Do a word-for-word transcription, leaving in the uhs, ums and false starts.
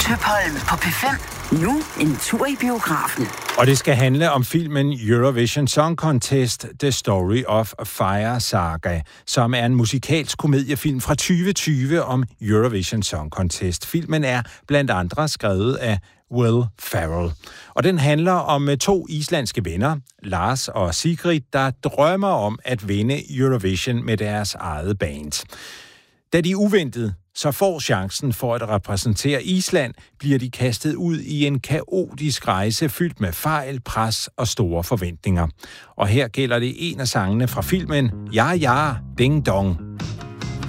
Tøpholm på P fem. Nu en tur i biografen. Og det skal handle om filmen Eurovision Song Contest, The Story of Fire Saga, som er en musikalsk komediefilm fra tyve tyve om Eurovision Song Contest. Filmen er blandt andre skrevet af Will Ferrell. Og den handler om to islandske venner, Lars og Sigrid, der drømmer om at vinde Eurovision med deres eget band. Da de uventet så får chancen for at repræsentere Island, bliver de kastet ud i en kaotisk rejse fyldt med fejl, pres og store forventninger. Og her gælder det en af sangene fra filmen Ja Ja Ding Dong.